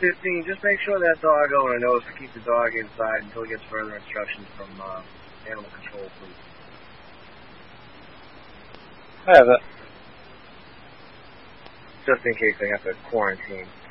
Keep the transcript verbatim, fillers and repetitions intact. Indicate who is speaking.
Speaker 1: fifteen, just make sure that dog owner knows to keep the dog inside until he gets further instructions from uh, animal control, please.
Speaker 2: I have it.
Speaker 1: Just in case they have to quarantine.